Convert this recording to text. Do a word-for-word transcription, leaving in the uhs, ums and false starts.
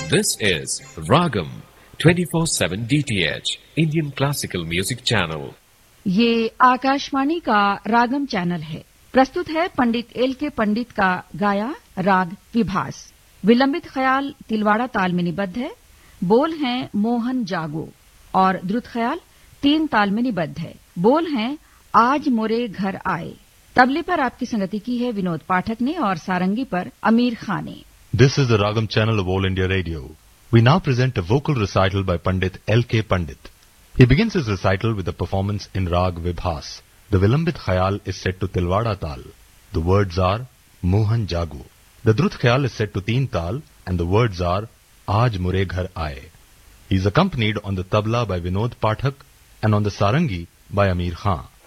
This is Ragam twenty-four seven D T H Indian Classical Music Channel. ये आकाशवाणी का रागम channel है। प्रस्तुत है पंडित एल के पंडित का गाया राग विभास। विलंबित ख्याल तिलवाड़ा ताल में निबद्ध है। बोल हैं मोहन जागो और द्रुत ख्याल तीन ताल में निबद्ध है। बोल हैं आज मोरे घर आए। तबले पर आपकी संगति की है विनोद पाठक ने और सारंगी पर अमीर खान ने। This is the Ragam channel of All India Radio. We now present a vocal recital by Pandit L K Pandit. He begins his recital with a performance in Rag Vibhas. The Vilambit Khayal is set to Tilwada Tal. The words are Mohan Jago. The Drut Khayal is set to Teen Tal and the words are Aaj Mure Ghar Aaye. He is accompanied on the tabla by Vinod Pathak and on the sarangi by Ameer Khan.